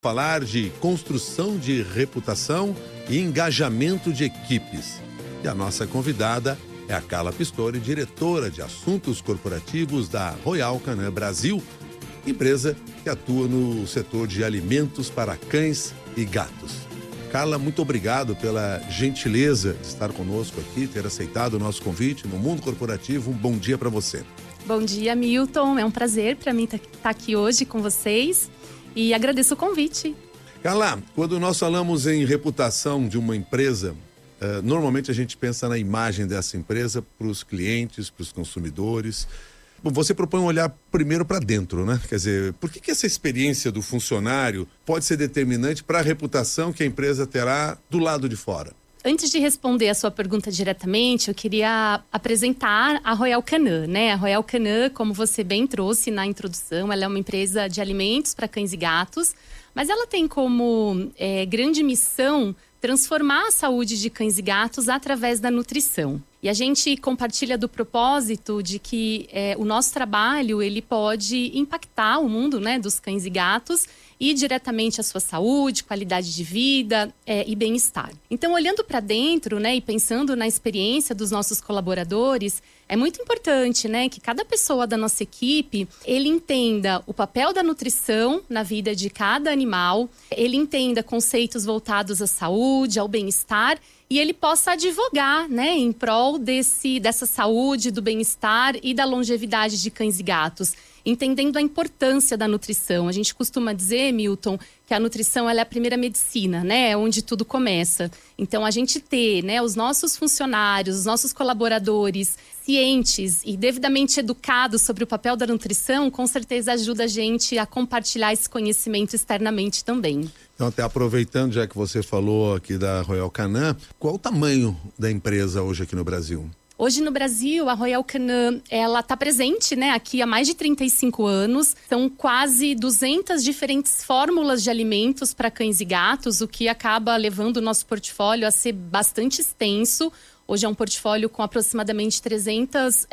Falar de construção de reputação e engajamento de equipes. E a nossa convidada é a Carla Pistori, diretora de assuntos corporativos da Royal Canin Brasil, empresa que atua no setor de alimentos para cães e gatos. Carla, muito obrigado pela gentileza de estar conosco aqui, ter aceitado o nosso convite no mundo corporativo. Um bom dia para você. Bom dia, Milton. É um prazer para mim estar aqui hoje com vocês. E agradeço o convite. Carla, quando nós falamos em reputação de uma empresa, normalmente a gente pensa na imagem dessa empresa para os clientes, para os consumidores. Bom, você propõe um olhar primeiro para dentro, né? Quer dizer, por que essa experiência do funcionário pode ser determinante para a reputação que a empresa terá do lado de fora? Antes de responder a sua pergunta diretamente, eu queria apresentar a Royal Canin, né? A Royal Canin, como você bem trouxe na introdução, ela é uma empresa de alimentos para cães e gatos, mas ela tem como grande missão transformar a saúde de cães e gatos através da nutrição. E a gente compartilha do propósito de que o nosso trabalho ele pode impactar o mundo, né, dos cães e gatos e diretamente a sua saúde, qualidade de vida e bem-estar. Então, olhando para dentro, né, e pensando na experiência dos nossos colaboradores, é muito importante, né, que cada pessoa da nossa equipe, ele entenda o papel da nutrição na vida de cada animal, ele entenda conceitos voltados à saúde, ao bem-estar, e ele possa advogar, né, em prol dessa saúde, do bem-estar e da longevidade de cães e gatos, entendendo a importância da nutrição. A gente costuma dizer, Milton, que a nutrição ela é a primeira medicina, né? É onde tudo começa. Então, a gente ter, né, os nossos funcionários, os nossos colaboradores cientes e devidamente educados sobre o papel da nutrição, com certeza ajuda a gente a compartilhar esse conhecimento externamente também. Então, até aproveitando, já que você falou aqui da Royal Canin, qual o tamanho da empresa hoje aqui no Brasil? Hoje no Brasil, a Royal Canin, ela está presente, né, aqui há mais de 35 anos. São quase 200 diferentes fórmulas de alimentos para cães e gatos, o que acaba levando o nosso portfólio a ser bastante extenso. Hoje é um portfólio com aproximadamente 300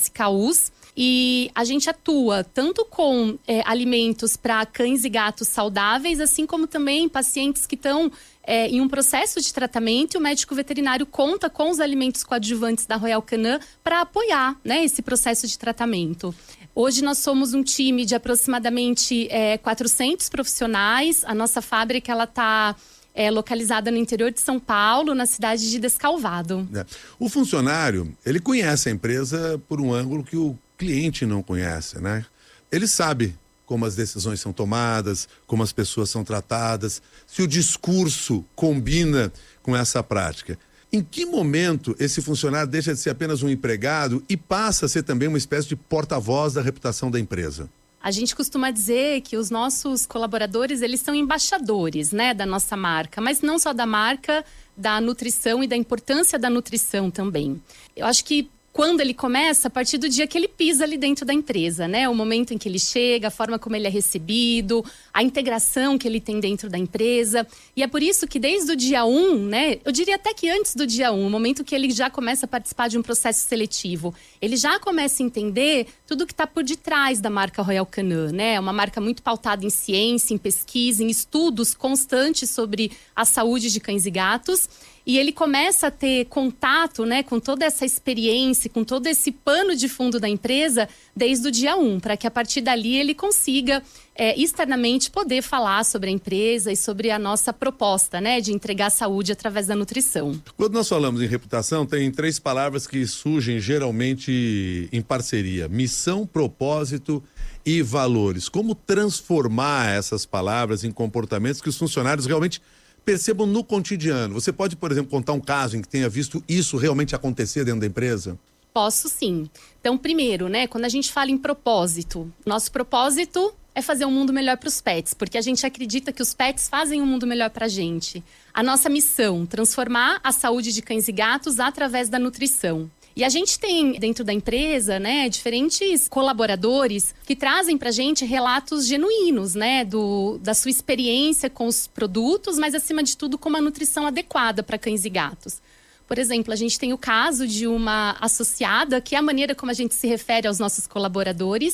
SKUs. E a gente atua tanto com alimentos para cães e gatos saudáveis, assim como também pacientes que estão em um processo de tratamento, e o médico veterinário conta com os alimentos coadjuvantes da Royal Canin para apoiar, né, esse processo de tratamento. Hoje nós somos um time de aproximadamente 400 profissionais. A nossa fábrica ela está localizada no interior de São Paulo, na cidade de Descalvado. O funcionário, ele conhece a empresa por um ângulo que o cliente não conhece, né? Ele sabe como as decisões são tomadas, como as pessoas são tratadas, se o discurso combina com essa prática. Em que momento esse funcionário deixa de ser apenas um empregado e passa a ser também uma espécie de porta-voz da reputação da empresa? A gente costuma dizer que os nossos colaboradores, eles são embaixadores, né, da nossa marca, mas não só da marca, da nutrição e da importância da nutrição também. Eu acho que quando ele começa, a partir do dia que ele pisa ali dentro da empresa, né? O momento em que ele chega, a forma como ele é recebido, a integração que ele tem dentro da empresa. E é por isso que desde o dia 1, né? Eu diria até que antes do dia 1, o momento que ele já começa a participar de um processo seletivo, ele já começa a entender tudo que está por detrás da marca Royal Canin, né? É uma marca muito pautada em ciência, em pesquisa, em estudos constantes sobre a saúde de cães e gatos. E ele começa a ter contato, né, com toda essa experiência, com todo esse pano de fundo da empresa desde o dia 1, para que a partir dali ele consiga externamente poder falar sobre a empresa e sobre a nossa proposta, né, de entregar saúde através da nutrição. Quando nós falamos em reputação, tem 3 palavras que surgem geralmente em parceria: missão, propósito e valores. Como transformar essas palavras em comportamentos que os funcionários realmente percebam no cotidiano? Você pode, por exemplo, contar um caso em que tenha visto isso realmente acontecer dentro da empresa? Posso sim. Então, primeiro, né, quando a gente fala em propósito, nosso propósito é fazer um mundo melhor para os pets, porque a gente acredita que os pets fazem um mundo melhor para a gente. A nossa missão, transformar a saúde de cães e gatos através da nutrição. E a gente tem dentro da empresa, né, diferentes colaboradores que trazem pra gente relatos genuínos, né, da sua experiência com os produtos, mas acima de tudo com uma nutrição adequada para cães e gatos. Por exemplo, a gente tem o caso de uma associada, que é a maneira como a gente se refere aos nossos colaboradores,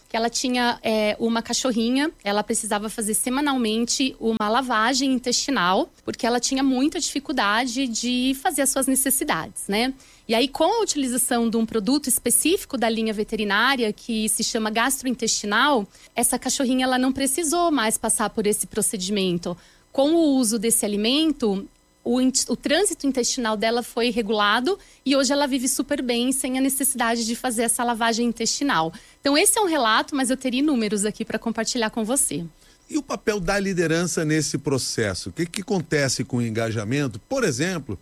que ela tinha uma cachorrinha, ela precisava fazer semanalmente uma lavagem intestinal, porque ela tinha muita dificuldade de fazer as suas necessidades, né? E aí, com a utilização de um produto específico da linha veterinária, que se chama gastrointestinal, essa cachorrinha ela não precisou mais passar por esse procedimento. Com o uso desse alimento, o trânsito intestinal dela foi regulado e hoje ela vive super bem, sem a necessidade de fazer essa lavagem intestinal. Então, esse é um relato, mas eu teria números aqui para compartilhar com você. E o papel da liderança nesse processo? O que acontece com o engajamento? Por exemplo,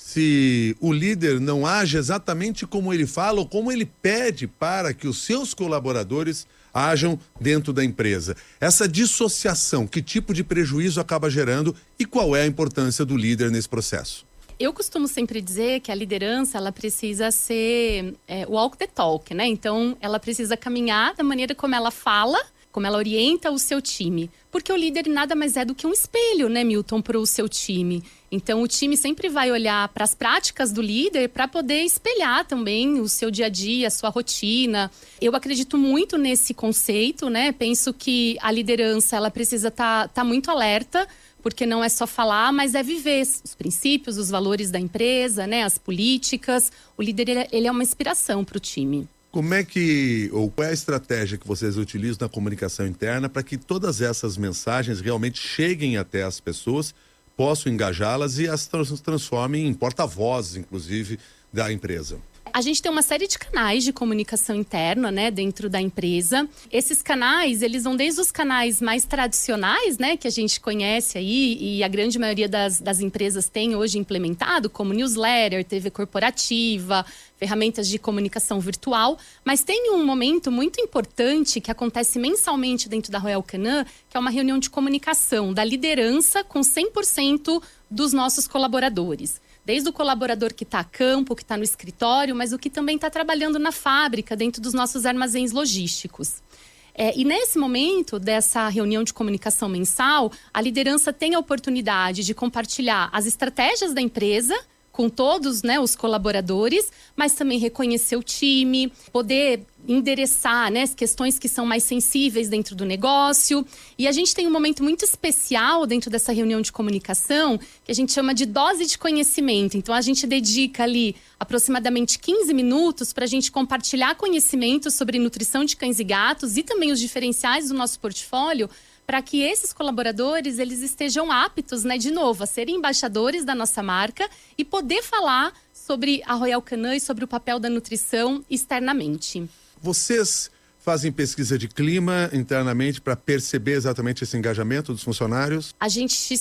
se o líder não age exatamente como ele fala ou como ele pede para que os seus colaboradores ajam dentro da empresa. Essa dissociação, que tipo de prejuízo acaba gerando e qual é a importância do líder nesse processo? Eu costumo sempre dizer que a liderança, ela precisa ser walk the talk, né? Então, ela precisa caminhar da maneira como ela fala, como ela orienta o seu time. Porque o líder nada mais é do que um espelho, né, Milton, para o seu time. Então, o time sempre vai olhar para as práticas do líder para poder espelhar também o seu dia a dia, a sua rotina. Eu acredito muito nesse conceito, né? Penso que a liderança, ela precisa tá muito alerta, porque não é só falar, mas é viver os princípios, os valores da empresa, né? As políticas. O líder, ele é uma inspiração para o time. Como é qual é a estratégia que vocês utilizam na comunicação interna para que todas essas mensagens realmente cheguem até as pessoas, possam engajá-las e as transformem em porta-vozes, inclusive, da empresa? A gente tem uma série de canais de comunicação interna, né, dentro da empresa. Esses canais, eles vão desde os canais mais tradicionais, né, que a gente conhece aí e a grande maioria das empresas tem hoje implementado, como newsletter, TV corporativa, ferramentas de comunicação virtual. Mas tem um momento muito importante que acontece mensalmente dentro da Royal Canin, que é uma reunião de comunicação da liderança com 100% dos nossos colaboradores. Desde o colaborador que está a campo, que está no escritório, mas o que também está trabalhando na fábrica, dentro dos nossos armazéns logísticos. E nesse momento dessa reunião de comunicação mensal, a liderança tem a oportunidade de compartilhar as estratégias da empresa com todos, né, os colaboradores, mas também reconhecer o time, poder endereçar, né, as questões que são mais sensíveis dentro do negócio. E a gente tem um momento muito especial dentro dessa reunião de comunicação, que a gente chama de dose de conhecimento. Então, a gente dedica ali aproximadamente 15 minutos para a gente compartilhar conhecimento sobre nutrição de cães e gatos e também os diferenciais do nosso portfólio, para que esses colaboradores, eles estejam aptos, né, de novo, a serem embaixadores da nossa marca e poder falar sobre a Royal Canin e sobre o papel da nutrição externamente. Vocês fazem pesquisa de clima internamente para perceber exatamente esse engajamento dos funcionários? A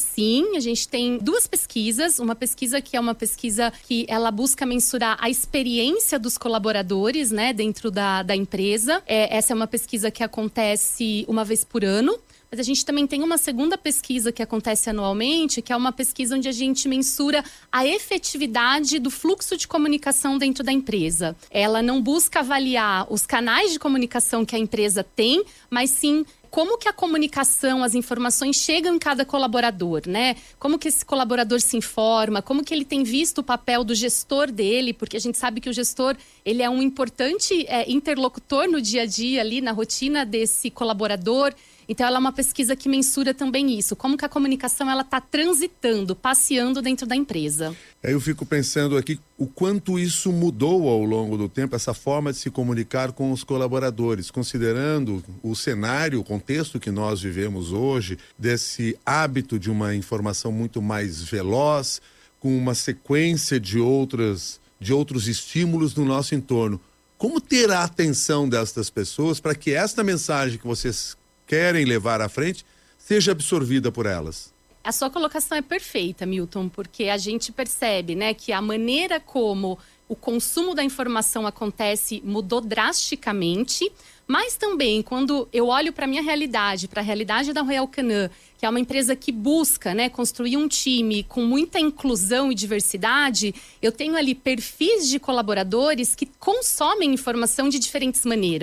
gente tem duas pesquisas. Uma pesquisa que é uma pesquisa que ela busca mensurar a experiência dos colaboradores, né, dentro da empresa. Essa é uma pesquisa que acontece uma vez por ano. Mas a gente também tem uma segunda pesquisa que acontece anualmente, que é uma pesquisa onde a gente mensura a efetividade do fluxo de comunicação dentro da empresa. Ela não busca avaliar os canais de comunicação que a empresa tem, mas sim como que a comunicação, as informações chegam em cada colaborador, né? Como que esse colaborador se informa, como que ele tem visto o papel do gestor dele, porque a gente sabe que o gestor, ele é um importante interlocutor no dia a dia ali, na rotina desse colaborador. Então, ela é uma pesquisa que mensura também isso, como que a comunicação ela está transitando, passeando dentro da empresa. Eu fico pensando aqui o quanto isso mudou ao longo do tempo, essa forma de se comunicar com os colaboradores, considerando o cenário, o contexto que nós vivemos hoje, desse hábito de uma informação muito mais veloz, com uma sequência de outros estímulos no nosso entorno. Como ter a atenção destas pessoas para que esta mensagem que vocês querem levar à frente, seja absorvida por elas? A sua colocação é perfeita, Milton, porque a gente percebe, né, que a maneira como o consumo da informação acontece mudou drasticamente, mas também quando eu olho para a minha realidade, para a realidade da Royal Canin, que é uma empresa que busca, né, construir um time com muita inclusão e diversidade, eu tenho ali perfis de colaboradores que consomem informação de diferentes maneiras.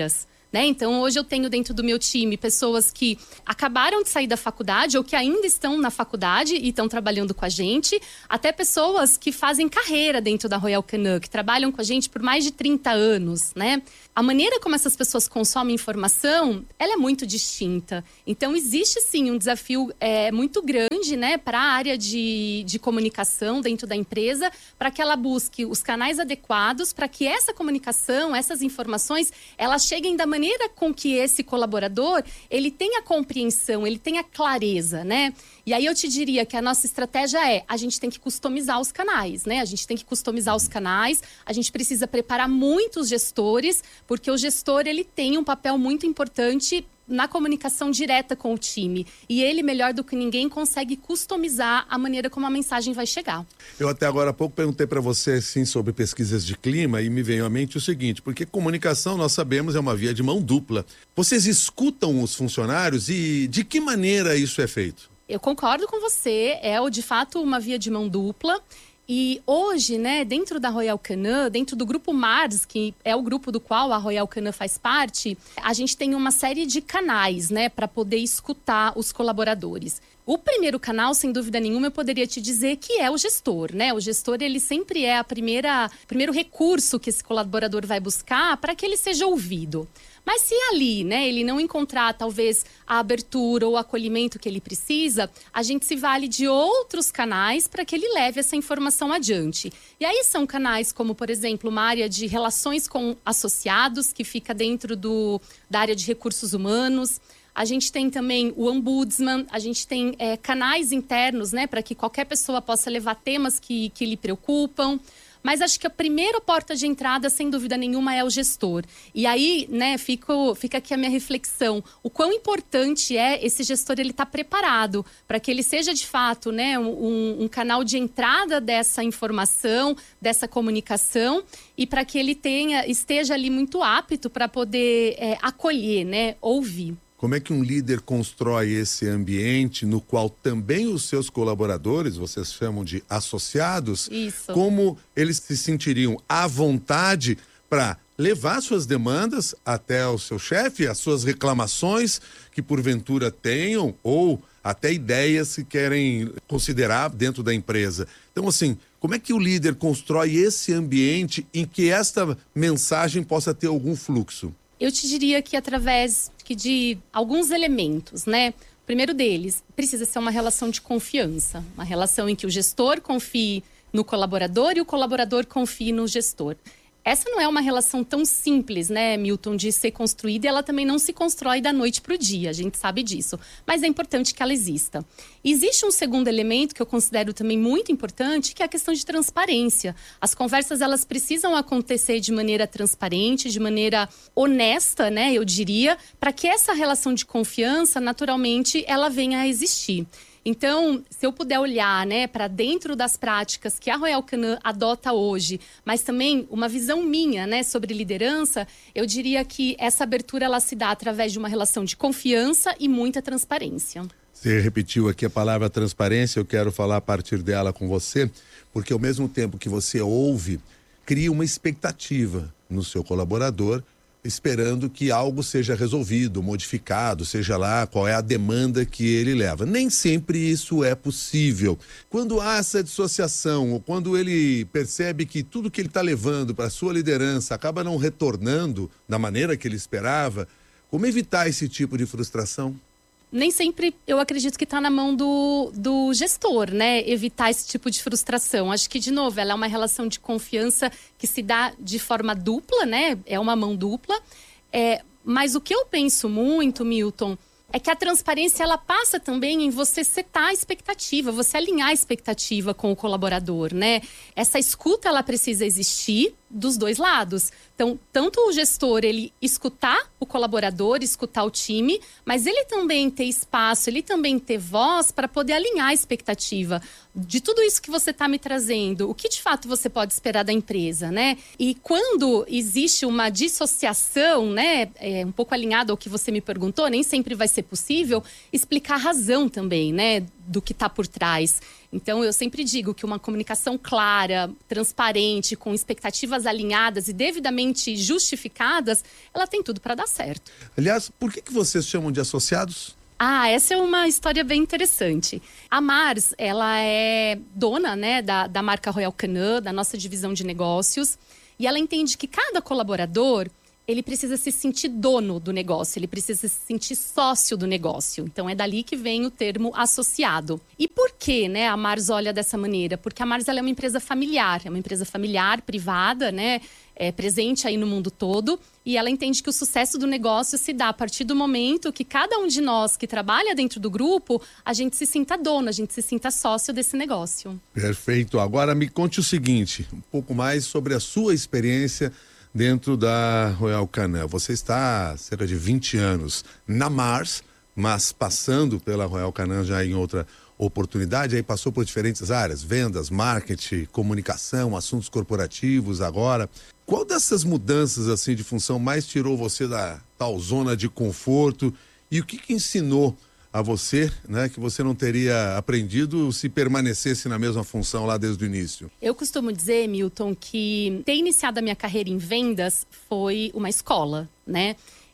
né? Então, hoje eu tenho dentro do meu time pessoas que acabaram de sair da faculdade ou que ainda estão na faculdade e estão trabalhando com a gente, até pessoas que fazem carreira dentro da Royal Canin, que trabalham com a gente por mais de 30 anos, né? A maneira como essas pessoas consomem informação, ela é muito distinta. Então, existe sim um desafio muito grande, né, para a área de comunicação dentro da empresa, para que ela busque os canais adequados, para que essa comunicação, essas informações, elas cheguem da maneira com que esse colaborador, ele tenha compreensão, ele tenha clareza, né? E aí eu te diria que a nossa estratégia a gente tem que customizar os canais, né? A gente tem que customizar os canais, a gente precisa preparar muitos gestores, porque o gestor, ele tem um papel muito importante na comunicação direta com o time. E ele, melhor do que ninguém, consegue customizar a maneira como a mensagem vai chegar. Eu até agora há pouco perguntei para você, sim, sobre pesquisas de clima e me veio à mente o seguinte, porque comunicação, nós sabemos, é uma via de mão dupla. Vocês escutam os funcionários e de que maneira isso é feito? Eu concordo com você, de fato uma via de mão dupla. E hoje, né, dentro da Royal Canin, dentro do grupo Mars, que é o grupo do qual a Royal Canin faz parte, a gente tem uma série de canais, né, para poder escutar os colaboradores. O primeiro canal, sem dúvida nenhuma, eu poderia te dizer que é o gestor, né? O gestor, ele sempre é o primeiro recurso que esse colaborador vai buscar para que ele seja ouvido. Mas se ali, né, ele não encontrar talvez a abertura ou o acolhimento que ele precisa, a gente se vale de outros canais para que ele leve essa informação adiante. E aí são canais como, por exemplo, uma área de relações com associados, que fica dentro da área de recursos humanos. A gente tem também o ombudsman, a gente tem canais internos, né, para que qualquer pessoa possa levar temas que lhe preocupam. Mas acho que a primeira porta de entrada, sem dúvida nenhuma, é o gestor. E aí, né, fica aqui a minha reflexão. O quão importante é esse gestor ele estar preparado para que ele seja, de fato, né, um canal de entrada dessa informação, dessa comunicação, e para que ele esteja ali muito apto para poder acolher, né, ouvir. Como é que um líder constrói esse ambiente no qual também os seus colaboradores, vocês chamam de associados, Isso. Como eles se sentiriam à vontade para levar suas demandas até o seu chefe, as suas reclamações que porventura tenham ou até ideias que querem considerar dentro da empresa. Então, assim, como é que o líder constrói esse ambiente em que esta mensagem possa ter algum fluxo? Eu te diria que através de alguns elementos, né? O primeiro deles precisa ser uma relação de confiança. Uma relação em que o gestor confie no colaborador e o colaborador confie no gestor. Essa não é uma relação tão simples, né, Milton, de ser construída, e ela também não se constrói da noite para o dia, a gente sabe disso. Mas é importante que ela exista. Existe um segundo elemento que eu considero também muito importante, que é a questão de transparência. As conversas, elas precisam acontecer de maneira transparente, de maneira honesta, né, eu diria, para que essa relação de confiança, naturalmente, ela venha a existir. Então, se eu puder olhar, né, para dentro das práticas que a Royal Canin adota hoje, mas também uma visão minha, né, sobre liderança, eu diria que essa abertura ela se dá através de uma relação de confiança e muita transparência. Você repetiu aqui a palavra transparência, eu quero falar a partir dela com você, porque ao mesmo tempo que você ouve, cria uma expectativa no seu colaborador, esperando que algo seja resolvido, modificado, seja lá qual é a demanda que ele leva. Nem sempre isso é possível. Quando há essa dissociação, ou quando ele percebe que tudo que ele está levando para a sua liderança acaba não retornando da maneira que ele esperava, como evitar esse tipo de frustração? Nem sempre eu acredito que está na mão do gestor, né? Evitar esse tipo de frustração. Acho que, de novo, ela é uma relação de confiança que se dá de forma dupla, né? É uma mão dupla. Mas o que eu penso muito, Milton, é que a transparência ela passa também em você setar a expectativa, você alinhar a expectativa com o colaborador, né? Essa escuta, ela precisa existir dos dois lados. Então, tanto o gestor, ele escutar o colaborador, escutar o time, mas ele também ter espaço, ele também ter voz para poder alinhar a expectativa de tudo isso que você está me trazendo. O que, de fato, você pode esperar da empresa, né? E quando existe uma dissociação, né, um pouco alinhado ao que você me perguntou, nem sempre vai ser possível explicar a razão também, né, do que está por trás. Então, eu sempre digo que uma comunicação clara, transparente, com expectativas alinhadas e devidamente justificadas, ela tem tudo para dar certo. Aliás, por que vocês chamam de associados? Essa é uma história bem interessante. A Mars, ela é dona, né, da marca Royal Canin, da nossa divisão de negócios. E ela entende que cada colaborador, ele precisa se sentir dono do negócio, ele precisa se sentir sócio do negócio. Então, é dali que vem o termo associado. E por que, né, a Mars olha dessa maneira? Porque a Mars, ela é uma empresa familiar, privada, né, presente aí no mundo todo. E ela entende que o sucesso do negócio se dá a partir do momento que cada um de nós que trabalha dentro do grupo, a gente se sinta dono, a gente se sinta sócio desse negócio. Perfeito. Agora me conte o seguinte, um pouco mais sobre a sua experiência dentro da Royal Canin. Você está há cerca de 20 anos na Mars, mas passando pela Royal Canin já em outra oportunidade, aí passou por diferentes áreas, vendas, marketing, comunicação, assuntos corporativos agora. Qual dessas mudanças assim de função mais tirou você da tal zona de conforto e o que ensinou a você, né, que você não teria aprendido se permanecesse na mesma função lá desde o início? Eu costumo dizer, Milton, que ter iniciado a minha carreira em vendas foi uma escola, né?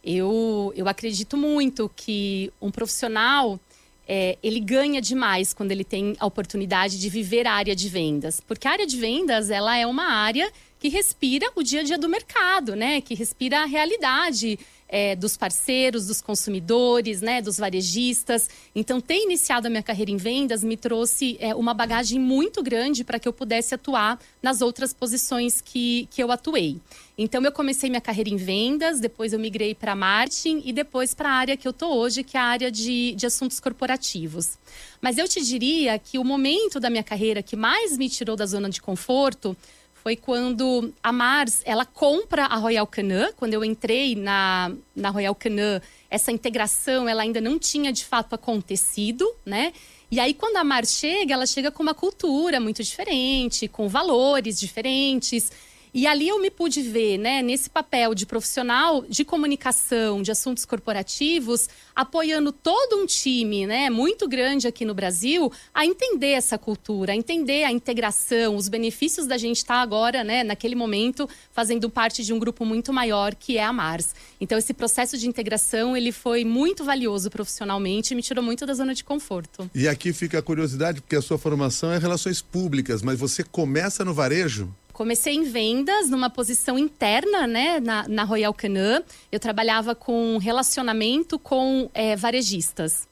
Eu acredito muito que um profissional, ele ganha demais quando ele tem a oportunidade de viver a área de vendas. Porque a área de vendas, ela é uma área que respira o dia a dia do mercado, né? Que respira a realidade dos parceiros, dos consumidores, né? Dos varejistas. Então, ter iniciado a minha carreira em vendas me trouxe uma bagagem muito grande para que eu pudesse atuar nas outras posições que eu atuei. Então, eu comecei minha carreira em vendas, depois eu migrei para marketing e depois para a área que eu estou hoje, que é a área de assuntos corporativos. Mas eu te diria que o momento da minha carreira que mais me tirou da zona de conforto foi quando a Mars, ela compra a Royal Canin. Quando eu entrei na Royal Canin, essa integração ela ainda não tinha de fato acontecido, né? E aí, quando a Mars chega, ela chega com uma cultura muito diferente, com valores diferentes. E ali eu me pude ver, né, nesse papel de profissional de comunicação, de assuntos corporativos, apoiando todo um time, né, muito grande aqui no Brasil, a entender essa cultura, a entender a integração, os benefícios da gente estar agora, né, naquele momento, fazendo parte de um grupo muito maior, que é a Mars. Então, esse processo de integração, ele foi muito valioso profissionalmente e me tirou muito da zona de conforto. E aqui fica a curiosidade, porque a sua formação é relações públicas, mas você começa no varejo? Comecei em vendas, numa posição interna, né, na Royal Canin. Eu trabalhava com relacionamento com varejistas.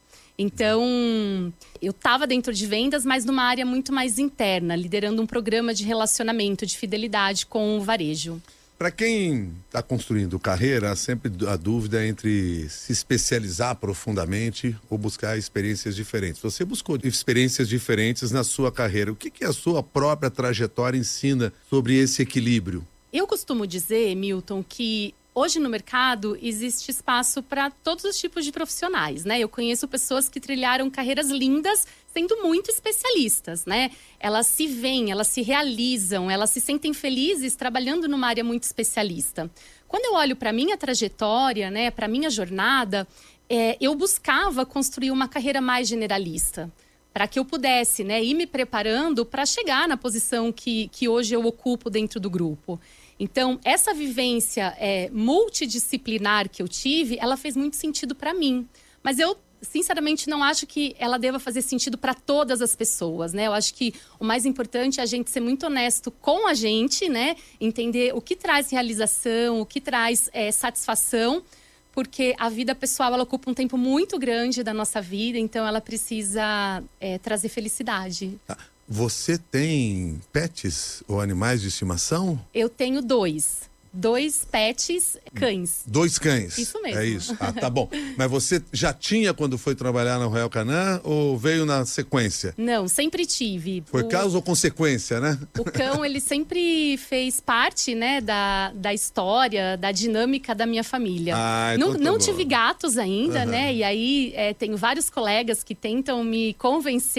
Então, eu estava dentro de vendas, mas numa área muito mais interna, liderando um programa de relacionamento, de fidelidade com o varejo. Para quem está construindo carreira, há sempre a dúvida entre se especializar profundamente ou buscar experiências diferentes. Você buscou experiências diferentes na sua carreira. O que a sua própria trajetória ensina sobre esse equilíbrio? Eu costumo dizer, Milton, que hoje no mercado existe espaço para todos os tipos de profissionais, né? Eu conheço pessoas que trilharam carreiras lindas sendo muito especialistas, né? Elas se veem, elas se realizam, elas se sentem felizes trabalhando numa área muito especialista. Quando eu olho para a minha trajetória, né, para a minha jornada, eu buscava construir uma carreira mais generalista, para que eu pudesse, né, ir me preparando para chegar na posição que hoje eu ocupo dentro do grupo. Então, essa vivência multidisciplinar que eu tive, ela fez muito sentido para mim. Mas eu, sinceramente, não acho que ela deva fazer sentido para todas as pessoas, né? Eu acho que o mais importante é a gente ser muito honesto com a gente, né? Entender o que traz realização, o que traz satisfação, porque a vida pessoal, ela ocupa um tempo muito grande da nossa vida, então ela precisa trazer felicidade. Você tem pets ou animais de estimação? Eu tenho 2 pets, cães. 2 cães? Isso mesmo. É isso. Tá bom. Mas você já tinha quando foi trabalhar na Royal Canin ou veio na sequência? Não, sempre tive. Foi causa ou consequência, né? O cão, ele sempre fez parte, né, da história, da dinâmica da minha família. Então não tive gatos ainda, né? E aí tenho vários colegas que tentam me convencer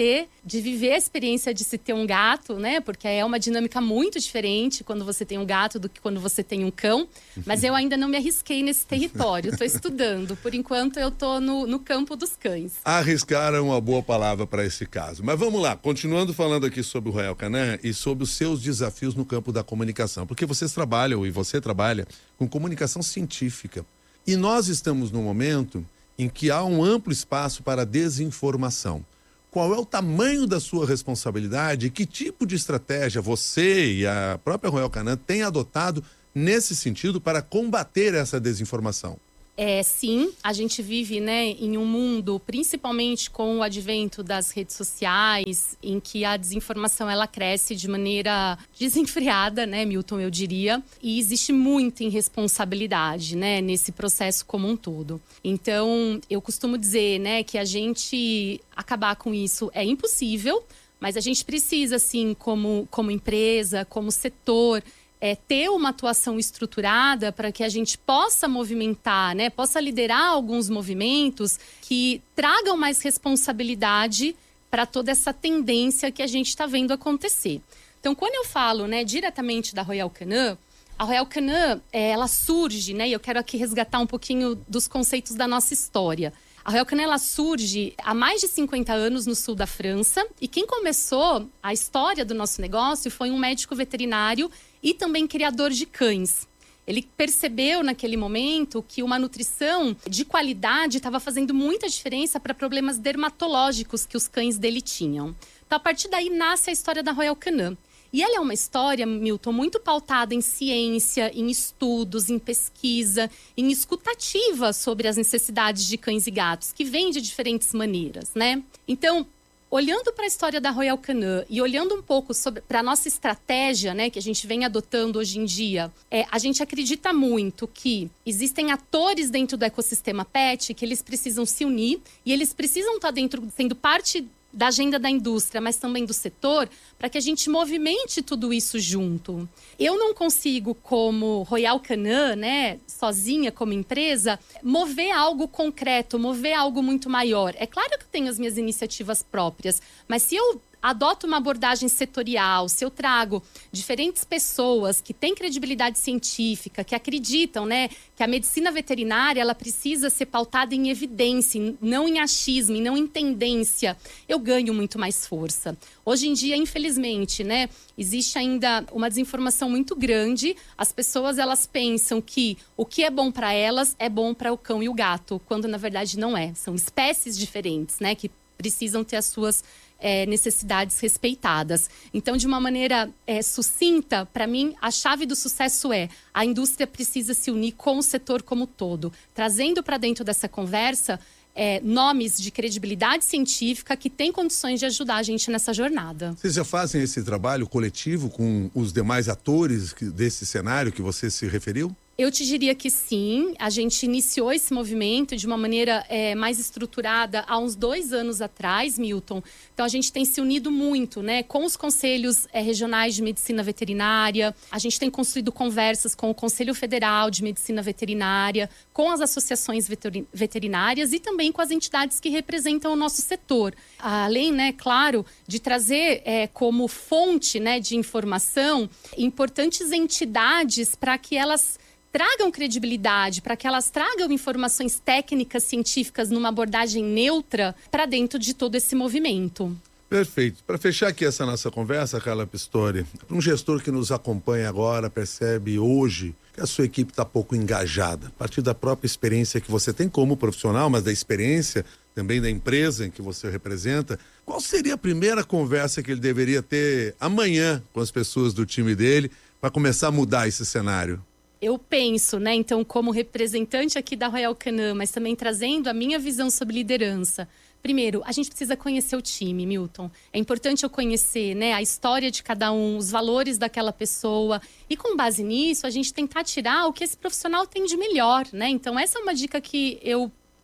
de viver a experiência de se ter um gato, né? Porque é uma dinâmica muito diferente quando você tem um gato do que quando você tem um cão. Mas eu ainda não me arrisquei nesse território. Estou estudando. Por enquanto, eu estou no campo dos cães. Arriscar é uma boa palavra para esse caso. Mas vamos lá, continuando falando aqui sobre o Royal Canin e sobre os seus desafios no campo da comunicação. Porque vocês trabalham, e você trabalha, com comunicação científica. E nós estamos num momento em que há um amplo espaço para desinformação. Qual é o tamanho da sua responsabilidade e que tipo de estratégia você e a própria Royal Canin têm adotado nesse sentido para combater essa desinformação? Sim, a gente vive, né, em um mundo, principalmente com o advento das redes sociais, em que a desinformação ela cresce de maneira desenfreada, né, Milton, eu diria. E existe muita irresponsabilidade, né, nesse processo como um todo. Então, eu costumo dizer, né, que a gente acabar com isso é impossível, mas a gente precisa, assim, como empresa, como setor, ter uma atuação estruturada para que a gente possa movimentar, né, possa liderar alguns movimentos que tragam mais responsabilidade para toda essa tendência que a gente está vendo acontecer. Então, quando eu falo, né, diretamente da Royal Canin, a Royal Canin, ela surge, né, e eu quero aqui resgatar um pouquinho dos conceitos da nossa história. A Royal Canin, ela surge há mais de 50 anos no sul da França e quem começou a história do nosso negócio foi um médico veterinário e também criador de cães. Ele percebeu naquele momento que uma nutrição de qualidade estava fazendo muita diferença para problemas dermatológicos que os cães dele tinham. Então, a partir daí, nasce a história da Royal Canin. E ela é uma história, Milton, muito pautada em ciência, em estudos, em pesquisa, em escutativa sobre as necessidades de cães e gatos, que vem de diferentes maneiras, né? Então, olhando para a história da Royal Canin e olhando um pouco para a nossa estratégia, né, que a gente vem adotando hoje em dia, a gente acredita muito que existem atores dentro do ecossistema pet que eles precisam se unir e eles precisam estar dentro, sendo parte da agenda da indústria, mas também do setor, para que a gente movimente tudo isso junto. Eu não consigo, como Royal Canin, né, sozinha como empresa, mover algo concreto, mover algo muito maior. É claro que eu tenho as minhas iniciativas próprias, mas se eu adoto uma abordagem setorial, se eu trago diferentes pessoas que têm credibilidade científica, que acreditam, né, que a medicina veterinária ela precisa ser pautada em evidência, não em achismo, não em tendência, eu ganho muito mais força. Hoje em dia, infelizmente, né, existe ainda uma desinformação muito grande. As pessoas elas pensam que o que é bom para elas é bom para o cão e o gato, quando na verdade não é. São espécies diferentes, né, que precisam ter as suas necessidades respeitadas. Então, de uma maneira sucinta, para mim, a chave do sucesso a indústria precisa se unir com o setor como todo, trazendo para dentro dessa conversa nomes de credibilidade científica que têm condições de ajudar a gente nessa jornada. Vocês já fazem esse trabalho coletivo com os demais atores desse cenário que você se referiu? Eu te diria que sim, a gente iniciou esse movimento de uma maneira mais estruturada há uns 2 anos atrás, Milton. Então, a gente tem se unido muito, né, com os conselhos regionais de medicina veterinária. A gente tem construído conversas com o Conselho Federal de Medicina Veterinária, com as associações veterinárias e também com as entidades que representam o nosso setor. Além, né, claro, de trazer como fonte, né, de informação importantes entidades para que elas tragam credibilidade, para que elas tragam informações técnicas, científicas, numa abordagem neutra para dentro de todo esse movimento. Perfeito. Para fechar aqui essa nossa conversa, Carla Pistori, para um gestor que nos acompanha agora, percebe hoje que a sua equipe está pouco engajada, a partir da própria experiência que você tem como profissional, mas da experiência também da empresa em que você representa, qual seria a primeira conversa que ele deveria ter amanhã com as pessoas do time dele para começar a mudar esse cenário? Eu penso, né, então, como representante aqui da Royal Canin, mas também trazendo a minha visão sobre liderança. Primeiro, a gente precisa conhecer o time, Milton. É importante eu conhecer, né, a história de cada um, os valores daquela pessoa. E com base nisso, a gente tentar tirar o que esse profissional tem de melhor, né? Então, essa é uma dica que eu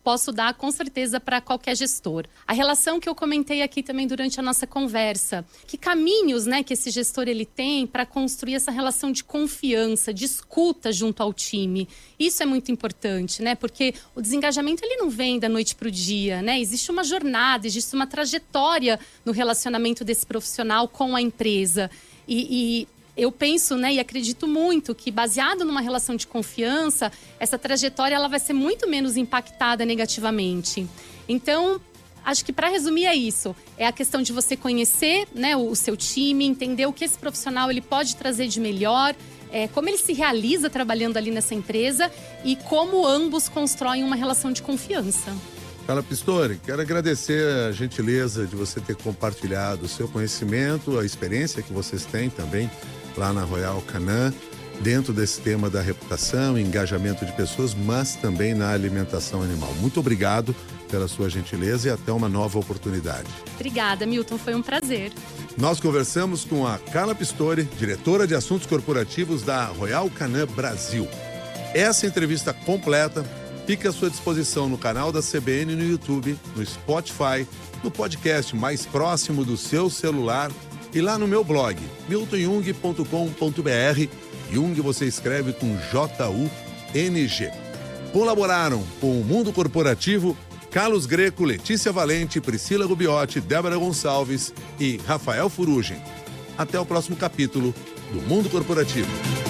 posso dar com certeza para qualquer gestor. A relação que eu comentei aqui também durante a nossa conversa, que caminhos, né, que esse gestor ele tem para construir essa relação de confiança, de escuta junto ao time. Isso é muito importante, né? Porque o desengajamento ele não vem da noite para o dia, né? Existe uma jornada, existe uma trajetória no relacionamento desse profissional com a empresa. E eu penso, né, e acredito muito que, baseado numa relação de confiança, essa trajetória ela vai ser muito menos impactada negativamente. Então, acho que, para resumir, é isso. É a questão de você conhecer, né, o seu time, entender o que esse profissional ele pode trazer de melhor, como ele se realiza trabalhando ali nessa empresa e como ambos constroem uma relação de confiança. Carla Pistori, quero agradecer a gentileza de você ter compartilhado o seu conhecimento, a experiência que vocês têm também lá na Royal Canin, dentro desse tema da reputação, engajamento de pessoas, mas também na alimentação animal. Muito obrigado pela sua gentileza e até uma nova oportunidade. Obrigada, Milton. Foi um prazer. Nós conversamos com a Carla Pistori, diretora de assuntos corporativos da Royal Canin Brasil. Essa entrevista completa fica à sua disposição no canal da CBN no YouTube, no Spotify, no podcast mais próximo do seu celular e lá no meu blog, miltonjung.com.br. Jung você escreve com J-U-N-G. Colaboraram com o Mundo Corporativo Carlos Greco, Letícia Valente, Priscila Rubiotti, Débora Gonçalves e Rafael Furugem. Até o próximo capítulo do Mundo Corporativo.